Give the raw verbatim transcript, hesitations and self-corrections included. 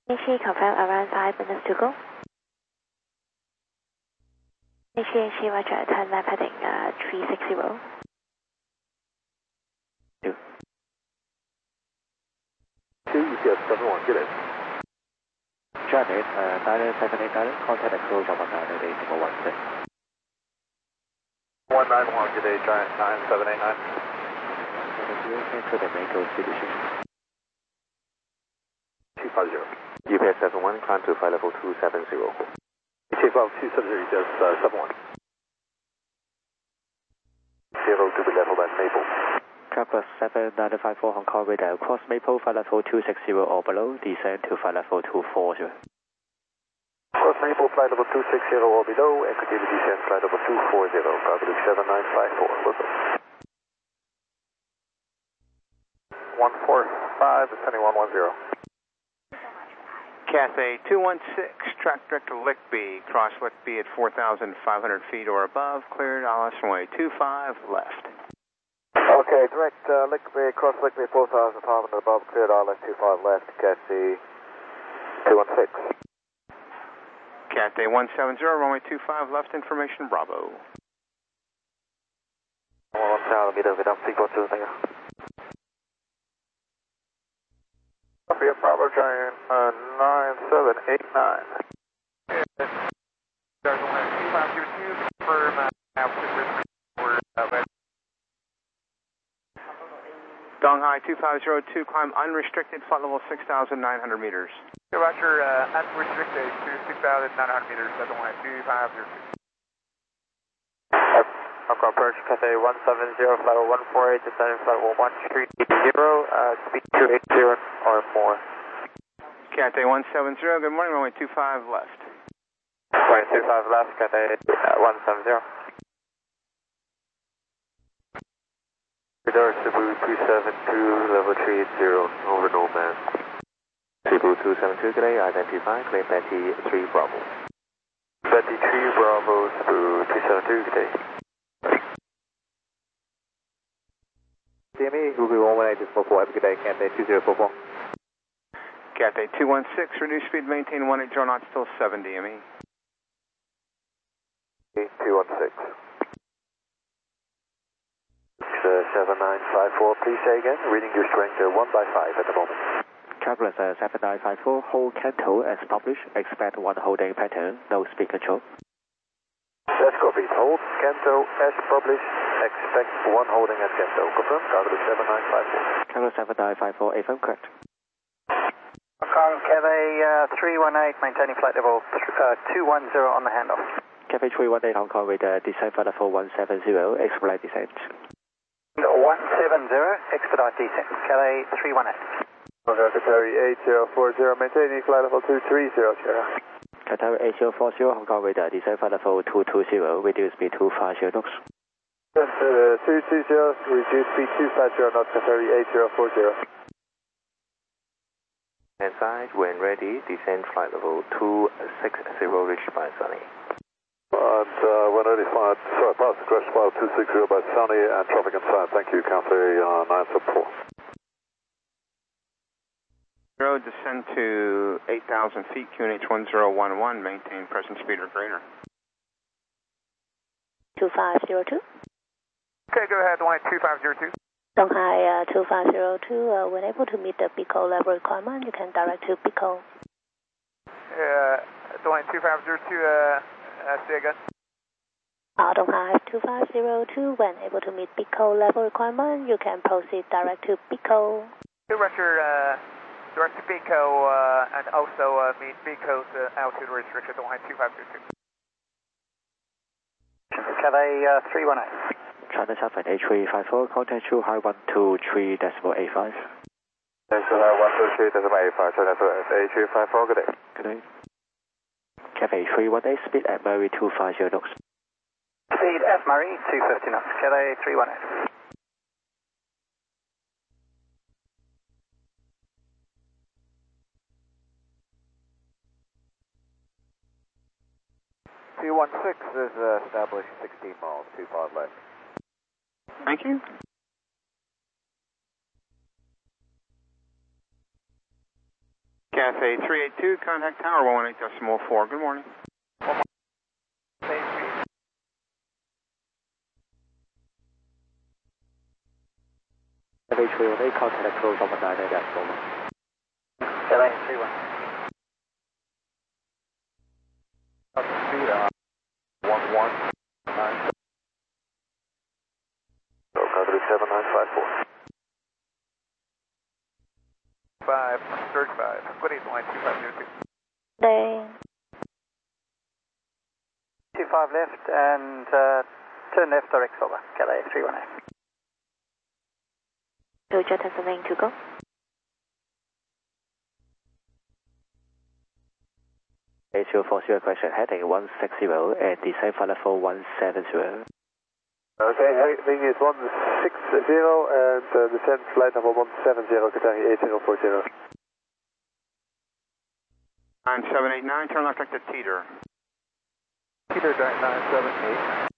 H E confirm around five minutes to go. H E H E Roger, turn left heading uh, three six zero. Two. Two, you see seven one, get it. Janet, uh, nine seven eight nine, contact approach on one nine eight eight one six. one nine one, good day, Giant nine seven eight nine. Cancel the main code division. two five zero. U P S seven one, climb to flight level two seven zero. Take off two seven zero, just uh, seven one. Zero to be level at Maple. Kappa seven nine five four Hong Kong radar, cross Maple, flight level two six zero or below, descend to flight level two four zero. Cross Maple, flight level two six zero or below, and continue descend, flight level two four zero, Cargo seven nine five four, one four five, descending one one zero. Cathay two one six, track direct to Lickby, cross Lickby at four thousand five hundred feet or above, cleared I L S runway two five left. Okay, direct uh, Lickby, cross Lickby four thousand five hundred above, cleared I L S two five left, Cathay two one six. Cathay one seven zero, runway two five left, information Bravo. one tower, meter, Vietnam, three four two, thank you. Copy, Bravo Giant uh, nine seven eight nine. Donghai two five zero two, climb unrestricted, flight level six thousand nine hundred meters. Roger, uh, unrestricted to six thousand nine hundred meters, Donghai two five zero two. Hong approach, Cathay one seven zero, flight level one four eight, descending flight level one three zero, uh, speed two eight zero or more. Cathay one seven zero, good morning, runway two five left. Runway two five left, Cathay uh, one seven zero. Radar Cebu two seven two, level three eight zero, over no man. Cebu two seven two, good day, identify, claim Betty three Bravo. Betty three Bravo, Cebu two seven two, good day. C M E, Ruby one one eight four four, have a good day, Cathay two zero four four. Cathay two one six, reduce speed, maintain one eight zero knots, still seven D M E. two one six. Uh, seven nine five four, please say again, reading your strength uh, one by five at the moment. Travelers uh, seven nine five four, hold Canto as published, expect one holding pattern, no speed control. That's copied, hold Canto as published, expect one holding at Canto, confirm, Cargo seven nine five four. Traveler seven nine five four, A F M correct. Cathay uh, three one eight, maintaining flight level uh, two one zero on the handoff. Cathay three one eight Hong Kong radar, descent flight level one seven zero, expedite descent. one seven zero, expedite descent, Cathay three one eight. Qatari eight zero four zero, maintaining flight level two three zero, Sierra. Qatari eight zero four zero, Hong Kong radar, descent flight level two two zero, reduce speed two five zero knots. two two zero, reduce speed two five zero knots, Qatari eight zero four zero. Inside, when ready, descend flight level two six zero, reached by Sunny. And uh, when ready, flight, sorry, pass the crash flight two six zero by Sunny and traffic inside. Thank you, Cathay uh, nine seven four. Road, descend to eight thousand feet, Q N H one zero one one, maintain present speed or greater. two five zero two. Okay, go ahead, Donghai two five zero two. Donghai uh, two five zero two, uh, when able to meet the Pico level requirement, you can direct to Pico. Uh, Donghai two five zero two, uh, uh, say again. Uh, Donghai two five zero two, when able to meet Pico level requirement, you can proceed direct to Pico. Roger, uh, direct to Pico, uh, and also uh, meet Pico's uh, altitude restriction, Donghai two five zero two. Cathay uh, three one eight. China Southern A three five four, contact two high one two three decimal eight five. Thanks for that, one two three decimal eight five, China Southern A three five four, good day. Good day. Cathay three one eight, speed at Murray two five zero knots. Speed F Murray two fifty knots, Cathay three one eight. two one six is uh, established sixteen miles, two five left. Thank you. Cathay three eight two, contact tower one one eight decimal four. Good morning. Cathay three one eight, contact close one one nine eight decimal one. Cathay three one. one one nine. So, Country seven nine five four. five, third five. Good evening, line two five zero two. Day. two five left and uh, turn left direct over. Cathay three one eight. Roger, Tanzania to go. eight zero four zero question, heading one six zero and descend flight level one seven zero. Okay, heading is one six zero and uh, descent flight level one seven zero, Cathay eight zero four zero. nine seven eight nine, turn left direct to Teeter. Peter, nine seven eight.